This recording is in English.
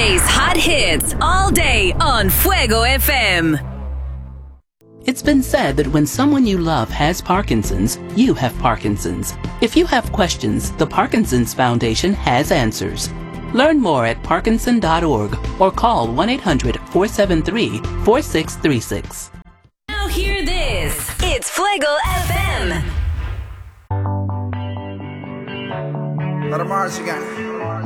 Today's hot hits all day on Fuego FM. It's been said that when someone you love has Parkinson's, you have Parkinson's. If you have questions, the Parkinson's Foundation has answers. Learn more at parkinson.org or call 1-800-473-4636. Now hear this. It's Fuego FM. Let 'em march again.